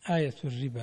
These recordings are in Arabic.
آية الربا،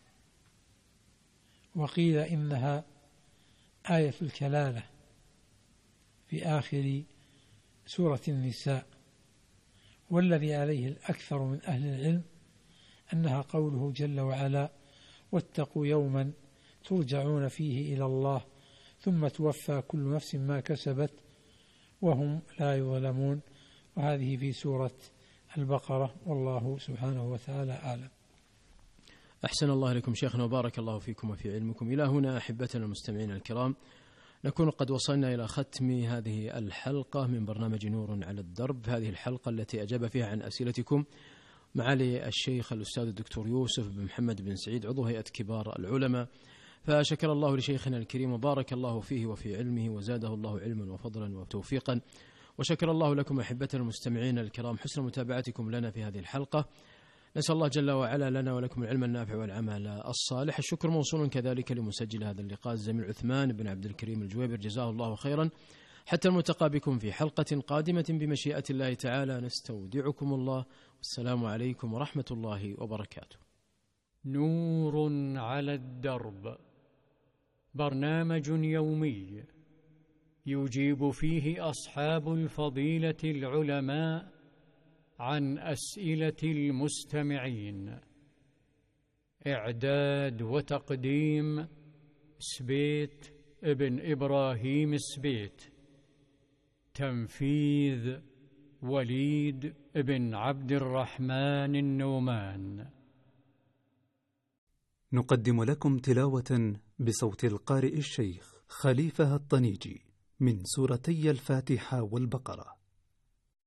وقيل إنها آية الكلالة في آخر سورة النساء، والذي عليه الأكثر من أهل العلم أنها قوله جل وعلا: واتقوا يوما ترجعون فيه إلى الله ثم توفى كل نفس ما كسبت وهم لا يظلمون. وهذه في سورة البقرة، والله سبحانه وتعالى أعلم. أحسن الله إليكم شيخنا وبارك الله فيكم وفي علمكم. إلى هنا أحبتنا المستمعين الكرام نكون قد وصلنا إلى ختم هذه الحلقة من برنامج نور على الدرب، هذه الحلقة التي أجاب فيها عن أسئلتكم معالي الشيخ الأستاذ الدكتور يوسف بن محمد بن سعيد عضو هيئة كبار العلماء، فشكر الله لشيخنا الكريم وبارك الله فيه وفي علمه وزاده الله علما وفضلا وتوفيقا، وشكر الله لكم أحبتنا المستمعين الكرام حسن متابعتكم لنا في هذه الحلقة. نسأل الله جل وعلا لنا ولكم العلم النافع والعمل الصالح. الشكر موصول كذلك لمسجل هذا اللقاء الزميل عثمان بن عبد الكريم الجويبر، جزاه الله خيرا. حتى الملتقى بكم في حلقة قادمة بمشيئة الله تعالى، نستودعكم الله، والسلام عليكم ورحمة الله وبركاته. نور على الدرب، برنامج يومي يجيب فيه أصحاب الفضيلة العلماء عن أسئلة المستمعين. إعداد وتقديم سبيت ابن إبراهيم سبيت، تنفيذ وليد ابن عبد الرحمن النومان. نقدم لكم تلاوة بصوت القارئ الشيخ خليفة الطنيجي من سورتي الفاتحة والبقرة.